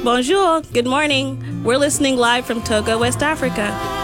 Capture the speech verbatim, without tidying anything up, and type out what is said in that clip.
Bonjour. Good morning. We're listening live from Togo, West Africa.